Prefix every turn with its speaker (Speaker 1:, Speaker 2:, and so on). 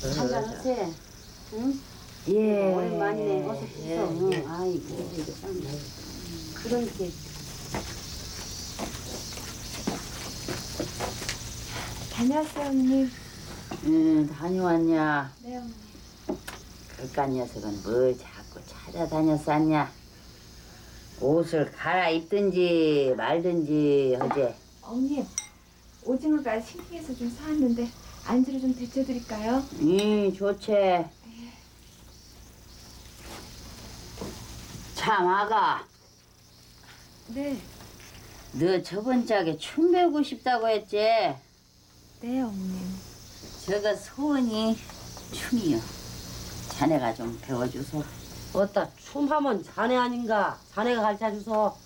Speaker 1: 한잔 하세. 응?
Speaker 2: 예.
Speaker 1: 오랜만이네. 어서 드셔.
Speaker 2: 예.
Speaker 1: 응. 아이, 그러니까.
Speaker 3: 다녀왔어요, 어머님.
Speaker 2: 응, 다녀왔냐?
Speaker 3: 네, 어머님.
Speaker 2: 그깟 녀석은 뭘 자꾸 찾아다녔었냐? 옷을 갈아입든지 말든지 하지.
Speaker 3: 어머님, 오징어가 싱싱해서 좀 사왔는데 안주로 좀 데쳐드릴까요?
Speaker 2: 응, 좋지. 참, 아가.
Speaker 3: 네.
Speaker 2: 너 저번 짝에 춤 배우고 싶다고 했지?
Speaker 3: 네, 어머님.
Speaker 2: 저거 소원이 춤이요. 자네가 좀 배워줘서.
Speaker 4: 어따 춤하면 자네 아닌가? 자네가 가르쳐줘서